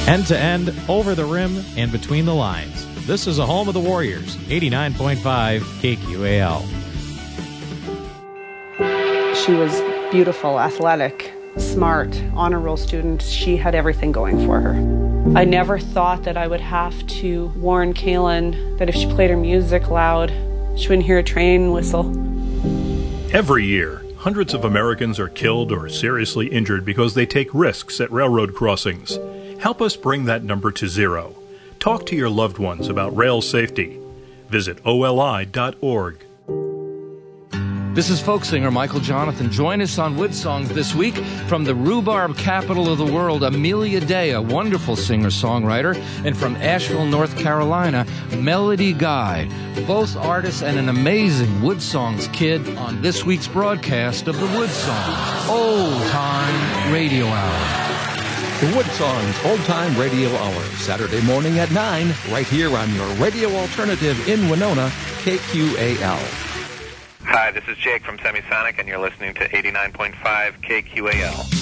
End-to-end, over the rim, and between the lines. This is a home of the Warriors, 89.5 KQAL. She was beautiful, athletic, smart, honor roll student. She had everything going for her. I never thought that I would have to warn Kaylin that if she played her music loud, she wouldn't hear a train whistle. Every year, hundreds of Americans are killed or seriously injured because they take risks at railroad crossings. Help us bring that number to zero. Talk to your loved ones about rail safety. Visit oli.org. This is folk singer Michael Jonathan. Join us on Wood Songs this week from the rhubarb capital of the world, Amelia Day, a wonderful singer-songwriter, and from Asheville, North Carolina, Melody Guy, both artists and an amazing Wood Songs kid on this week's broadcast of the Wood Songs Old Time Radio Hour. The Wood Songs Old Time Radio Hour, Saturday morning at 9, right here on your radio alternative in Winona, KQAL. Hi, this is Jake from Semisonic, and you're listening to 89.5 KQAL.